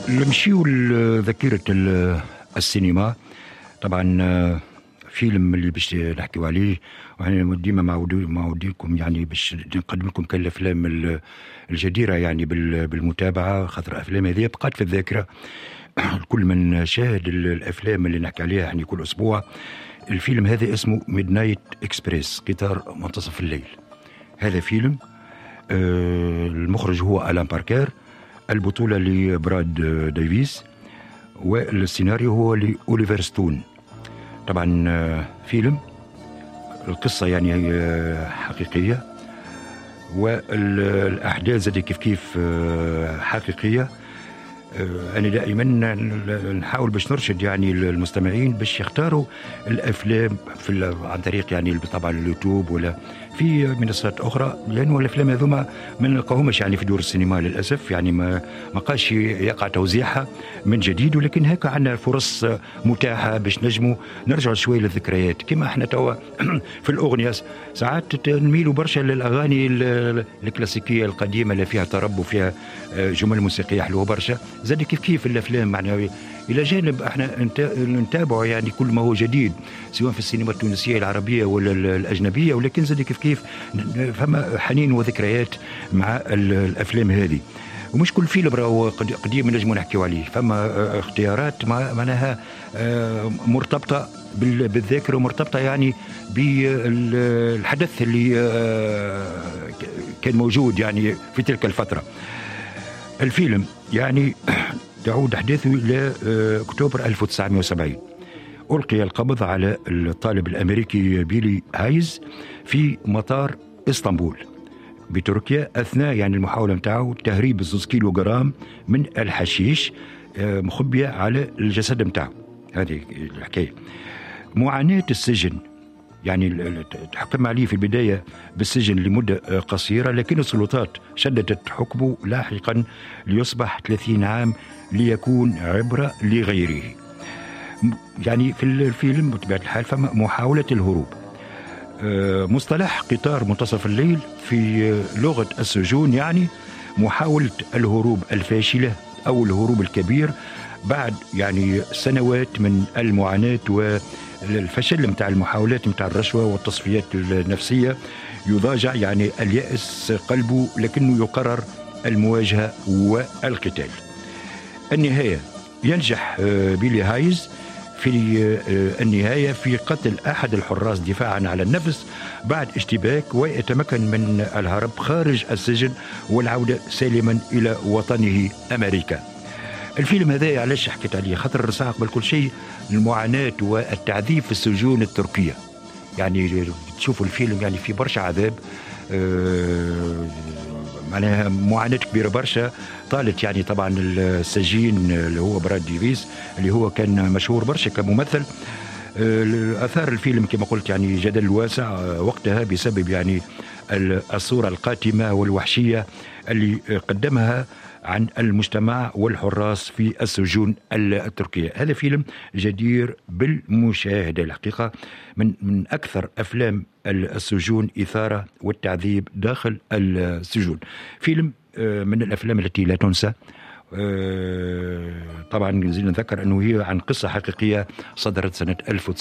نمشيو لذاكرة السينما. طبعا فيلم اللي باش نحكيو عليه، وأنا ديما معودينكم يعني باش نقدم لكم كل الأفلام الجديرة يعني بالمتابعة، خاطر أفلام هذه بقات في الذاكرة. كل من شاهد الأفلام اللي نحكي عليها يعني كل أسبوع. الفيلم هذا اسمه ميدنايت إكسبريس، قطار منتصف الليل. هذا فيلم المخرج هو ألان باركر، البطولة لبراد ديفيس، والسيناريو هو لأوليفر ستون. طبعا فيلم القصة يعني حقيقية، والأحداث زي كيف حقيقية. أنا دائما نحاول باش نرشد يعني المستمعين باش يختاروا الأفلام عن طريق يعني طبعا اليوتيوب ولا في منصات أخرى، لأنه الأفلام هذوما ما نلقاهمش يعني في دور السينما للأسف، يعني ما قاش يقع توزيعها من جديد، ولكن هكا عندنا فرص متاحة باش نجموا نرجعوا شوي للذكريات. كما احنا توا في الأغنية ساعات نميلوا برشا للأغاني الكلاسيكية القديمة اللي فيها طرب وفيها جمل موسيقية حلوة برشا. زاد كيف الأفلام معنوية إلى جانب احنا نتابعوا يعني كل ما هو جديد، سواء في السينما التونسية العربية ولا الأجنبية، ولكن زاد كيف فما حنين وذكريات مع الأفلام هذه. ومش كل فيلم راهو قديم نجموا نحكيو عليه، فما اختيارات معناها مرتبطة بالذاكرة ومرتبطة يعني بالحدث اللي كان موجود يعني في تلك الفترة. الفيلم يعني تعود أحداثه إلى أكتوبر 1970. ألقي القبض على الطالب الأمريكي بيلي هايز في مطار إسطنبول بتركيا أثناء يعني المحاولة متاعه تهريب 2 كيلو جرام من الحشيش مخبية على الجسد متاعه. هذه الحكاية. معاناة السجن، يعني تحكم عليه في البداية بالسجن لمدة قصيرة، لكن السلطات شددت حكمه لاحقا ليصبح 30 عام ليكون عبرة لغيره. يعني في الفيلم بطبيعة الحال فما محاولة الهروب. مصطلح قطار منتصف الليل في لغة السجون يعني محاولة الهروب الفاشلة أو الهروب الكبير بعد يعني سنوات من المعاناة والفشل متاع المحاولات متاع الرشوة والتصفيات النفسية. يضاجع يعني اليأس قلبه، لكنه يقرر المواجهة والقتال. النهاية ينجح بيلي هايز في النهاية في قتل أحد الحراس دفاعا على النفس بعد اشتباك، ويتمكن من الهرب خارج السجن والعودة سالما إلى وطنه أمريكا. الفيلم هذا علاش حكيت عليه؟ خاطر ساعة قبل كل شيء المعاناة والتعذيب في السجون التركية. يعني تشوفوا الفيلم يعني في برشا عذاب، معناها معاناة كبيرة برشا طالت يعني طبعا السجين اللي هو براد ديفيس اللي هو كان مشهور برشا كممثل. أثار الفيلم كما قلت يعني جدل واسع وقتها بسبب يعني الصورة القاتمة والوحشية اللي قدمها عن المجتمع والحراس في السجون التركية. هذا فيلم جدير بالمشاهدة الحقيقة، من أكثر أفلام السجون إثارة والتعذيب داخل السجون. فيلم من الأفلام التي لا تنسى. طبعا زين نذكر أنه هي عن قصة حقيقية صدرت سنة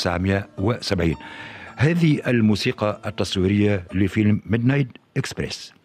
1970. هذه الموسيقى التصويرية لفيلم ميدنايت إكسبريس.